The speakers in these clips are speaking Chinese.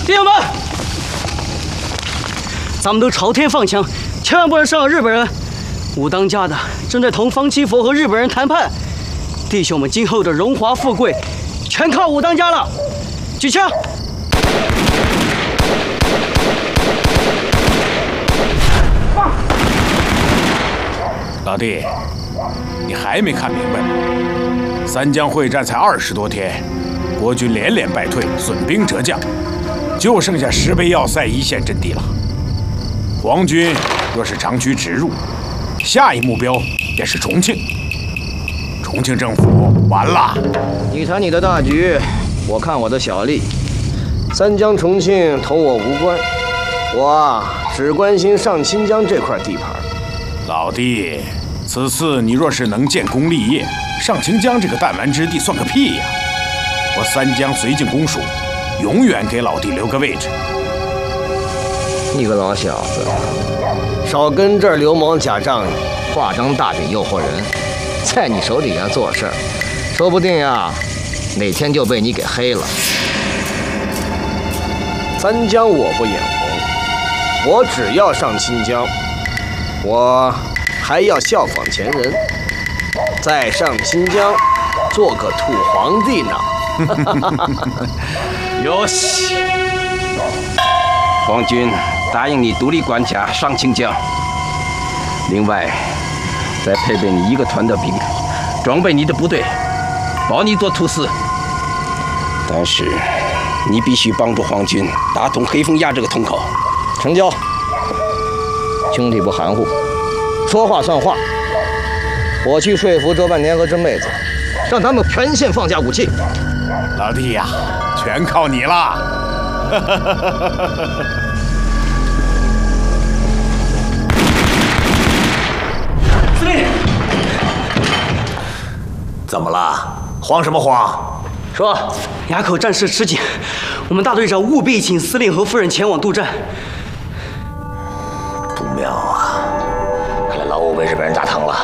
弟兄们，咱们都朝天放枪，千万不能伤了日本人。武当家的正在同方七佛和日本人谈判，弟兄们今后的荣华富贵，全靠武当家了。举枪！ 老弟，你还没看明白吗？三江会战才20多天，国军连连败退，损兵折将，就剩下石碑要塞一线阵地了。皇军若是长驱直入，下一目标便是重庆。重庆政府完了。 你谈你的大局，我看我的小利。三江、重庆同我无关，我只关心上清江这块地盘。 老弟，此次你若是能建功立业，上清江这个弹丸之地算个屁呀！我三江绥靖公署永远给老弟留个位置。 你个老小子，少跟这儿流氓假仗义，画张大饼诱惑人，在你手底下做事儿，说不定呀，哪天就被你给黑了。三江我不眼红，我只要上清江，我还要效仿前人，在上清江做个土皇帝呢。 哟西，皇军答应你独立管辖上清江，另外再配备你1个团的兵，装备你的部队，保你做土司。但是你必须帮助皇军打通黑风崖这个通口。 成交。兄弟不含糊，说话算话。我去说服周半年和甄妹子，让他们全线放下武器。 老弟呀，全靠你了。 司令， 怎么了？慌什么慌？ 说，垭口战事吃紧，我们大队长务必请司令和夫人前往督战。 不妙啊！看来老五被日本人打疼了。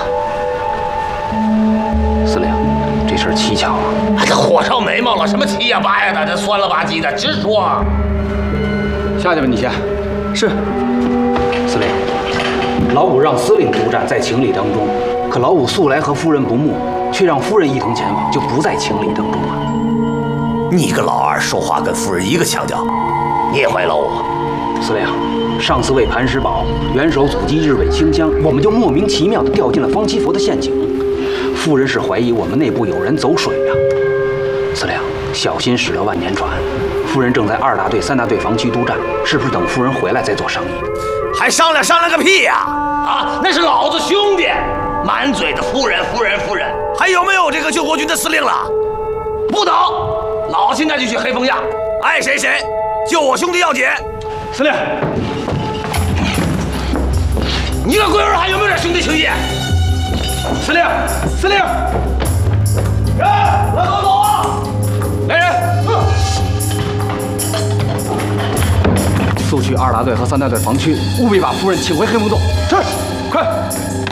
司令，这事儿蹊跷啊！ 哎，这火烧眉毛了，什么七呀八呀的，这酸了吧唧的，直说。 下去吧，你先。 是。 司令，老五让司令督战在情理当中，可老五素来和夫人不睦，却让夫人一同前往，就不在情理当中啊。 你个老二说话跟夫人一个腔调，你也怀疑老五？ 司令，上次为磐石堡元首阻击日伪清江，我们就莫名其妙地掉进了方七佛的陷阱。夫人是怀疑我们内部有人走水呀。司令，小心驶得万年船。夫人正在2大队、3大队防区督战，是不是等夫人回来再做商议？ 还商量个屁呀！啊，那是老子兄弟，满嘴的夫人，还有没有这个救国军的司令了？不等，老子现在就去黑风崖，爱谁谁，救我兄弟要紧。 司令， 你个龟儿还有没有点兄弟情义？ 司令， 人，来走啊！来人， 速去2大队和3大队防区，务必把夫人请回黑风洞。是，快！